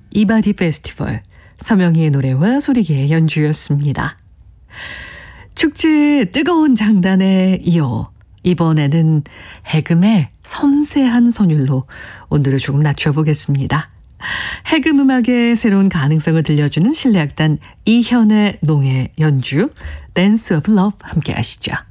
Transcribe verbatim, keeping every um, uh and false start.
이바디 페스티벌, 서명희의 노래와 소리개의 연주였습니다. 축제의 뜨거운 장단에 이어 이번에는 해금의 섬세한 선율로 온도를 조금 낮춰보겠습니다. 해금 음악의 새로운 가능성을 들려주는 실내악단 이현의 농의 연주 Dance of Love 함께 하시죠.